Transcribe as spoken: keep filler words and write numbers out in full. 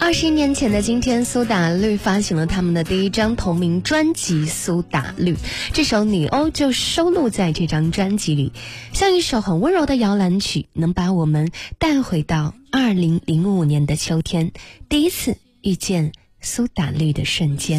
二十一年前的今天，苏打绿发行了他们的第一张同名专辑《苏打绿》，这首《你欧》就收录在这张专辑里，像一首很温柔的摇篮曲，能把我们带回到二零零五年的秋天，第一次遇见苏打绿的瞬间。